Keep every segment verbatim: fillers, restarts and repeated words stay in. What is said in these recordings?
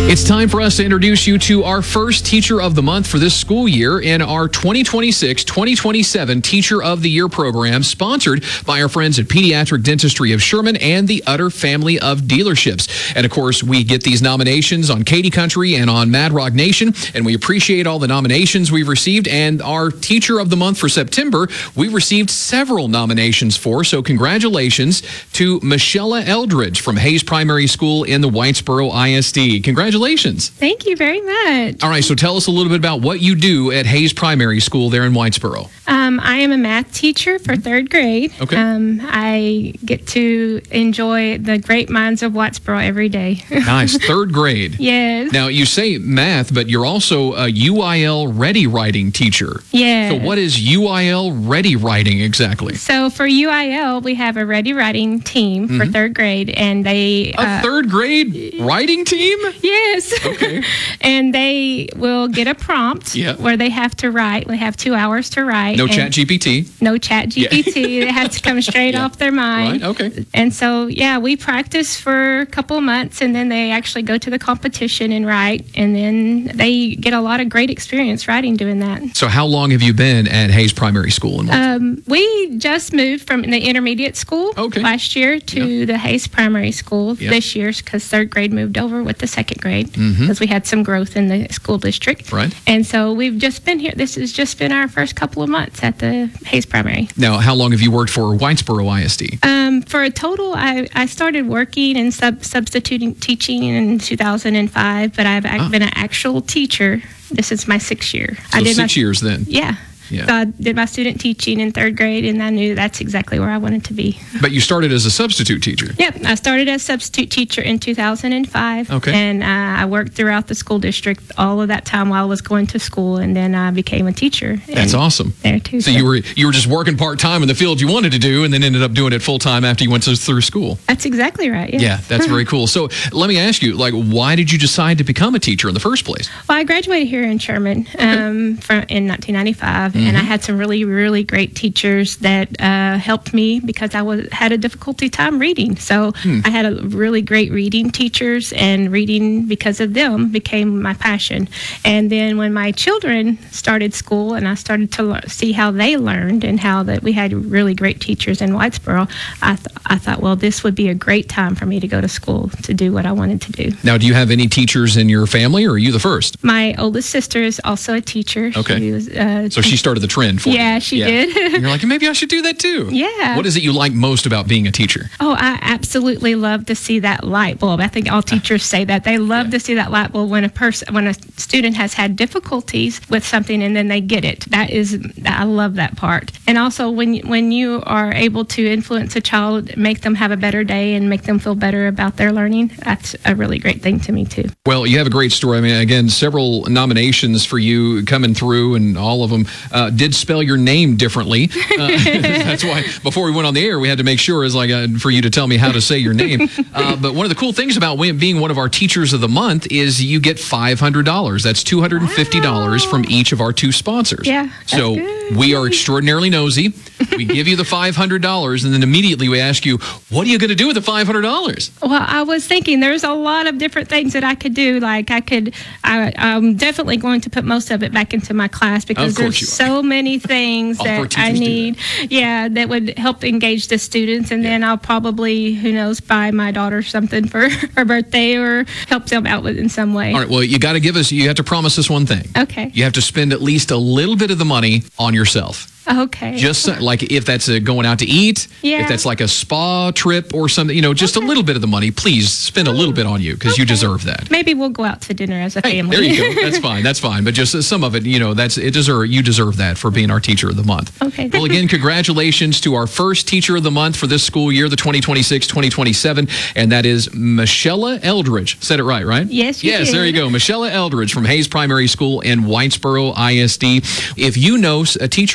It's time for us to introduce you to our first Teacher of the Month for this school year in our twenty twenty-six twenty twenty-seven Teacher of the Year program, sponsored by our friends at Pediatric Dentistry of Sherman and the Utter family of dealerships. And of course, we get these nominations on Katy Country and on Mad Rock Nation, and we appreciate all the nominations we've received. And our Teacher of the Month for September, we received several nominations for, so congratulations to Michelle Eldridge from Hayes Primary School in the Whitesboro I S D. Congratulations. Thank you very much. All right, so tell us a little bit about what you do at Hayes Primary School there in Whitesboro. Um, I am a math teacher for third grade. Okay. Um, I get to enjoy the great minds of Whitesboro every day. Nice. Third grade. Yes. Now, you say math, but you're also a U I L ready writing teacher. Yes. So what is U I L ready writing exactly? So for U I L, we have a ready writing team for third grade, and they... A uh, third grade writing team? Yes. Okay. And they will get a prompt Yeah. where they have to write. They have two hours to write. No and Chat G P T. No Chat G P T. It has to come straight Yeah. off their mind. Right, okay. And so, yeah, we practice for a couple of months, and then they actually go to the competition and write, and then they get a lot of great experience writing doing that. So how long have you been at Hayes Primary School? In Um, we just moved from the intermediate school Okay. last year to the Hayes Primary School Yeah. this year, because third grade moved over with the second grade because we had some growth in the school district. Right. And so we've just been here. This has just been our first couple of months at the Hayes Primary. Now, how long have you worked for Whitesboro I S D? Um, for a total, I, I started working and sub, substituting teaching in two thousand five, but I've ac- Ah. been an actual teacher. This is my sixth year. So I did six my, years then. Yeah. Yeah. So I did my student teaching in third grade, and I knew that's exactly where I wanted to be. But you started as a substitute teacher. Yep, I started as substitute teacher in two thousand five. Okay. And uh, I worked throughout the school district all of that time while I was going to school, and then I became a teacher. That's and awesome. There too. So you were you were just working part time in the field you wanted to do, and then ended up doing it full time after you went to, through school. That's exactly right. Yes. Yeah, that's very cool. So let me ask you, like, why did you decide to become a teacher in the first place? Well, I graduated here in Sherman um, from, in nineteen ninety-five, and I had some really, really great teachers that uh, helped me because I was had a difficulty time reading. So I had a really great reading teachers, and reading because of them became my passion. And then when my children started school, and I started to lear- see how they learned and how that we had really great teachers in Whitesboro, I, th- I thought, well, this would be a great time for me to go to school to do what I wanted to do. Now, do you have any teachers in your family, or are you the first? My oldest sister is also a teacher. Okay. She was, uh, So she started the trend for you. Yeah, she did. And you're like, maybe I should do that too. Yeah. What is it you like most about being a teacher? Oh, I absolutely love to see that light bulb. I think all teachers say that. They love Yeah. to see that light bulb when a person, when a student has had difficulties with something and then they get it. That is, I love that part. And also when when you are able to influence a child, make them have a better day and make them feel better about their learning, that's a really great thing to me too. Well, you have a great story. I mean, again, several nominations for you coming through, and all of them uh, did spell your name differently. Uh, that's why before we went on the air, we had to make sure is like uh, for you to tell me how to say your name. Uh, but one of the cool things about when- being one of our teachers of the month is you get five hundred dollars. That's two hundred fifty dollars Wow. from each of our two sponsors. Yeah, that's So good. we are extraordinarily nosy. We give you the five hundred dollars, and then immediately we ask you, what are you going to do with the five hundred dollars? Well, I was thinking there's a lot of different things that I could do. Like I could, I, I'm definitely going to put most of it back into my class because Of course there's you are. so many things All of our that I teachers do need. Yeah, that would help engage the students. And then I'll probably, who knows, buy my daughter something for her birthday or help them out with in some way. All right, well, you got to give us, you have to promise us one thing. Okay. You have to spend at least a little bit of the money on yourself. Okay. Just so- like if that's uh going out to eat, Yeah. if that's like a spa trip or something, you know, just a Okay. little bit of the money. Please spend a little bit on you because you Okay. deserve that. Maybe we'll go out to dinner as a Hey, family. there you go. That's fine. That's fine. But just uh, some of it, you know, that's it. Deserve you deserve that for being our teacher of the month. Okay. Well, again, congratulations to our first teacher of the month for this school year, the twenty twenty-six twenty twenty-seven, and that is Michelle Eldridge. Said it right, right? Yes, you Yes, did. there you go. Michelle Eldridge from Hayes Primary School in Whitesboro I S D. If you know a teacher out here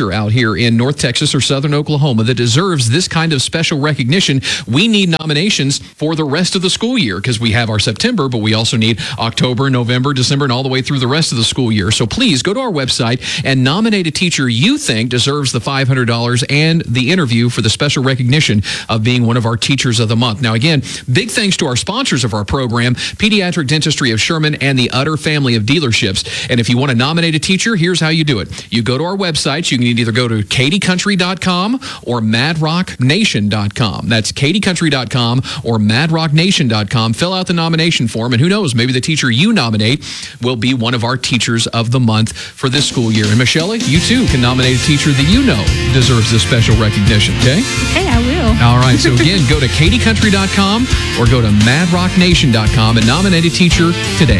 here in North Texas or Southern Oklahoma that deserves this kind of special recognition, we need nominations for the rest of the school year, because we have our September, but we also need October, November, December, and all the way through the rest of the school year. So please go to our website and nominate a teacher you think deserves the five hundred dollars and the interview for the special recognition of being one of our Teachers of the Month. Now, again, big thanks to our sponsors of our program, Pediatric Dentistry of Sherman and the Utter family of dealerships. And if you want to nominate a teacher, here's how you do it. You go to our website. You can either go to katy country dot com or mad rock nation dot com. That's katy country dot com or mad rock nation dot com. Fill out the nomination form, and who knows, maybe the teacher you nominate will be one of our Teachers of the Month for this school year. And Michelle, you too can nominate a teacher that you know deserves this special recognition, okay? Okay, I will. All right, so again, go to katy country dot com or go to mad rock nation dot com and nominate a teacher today.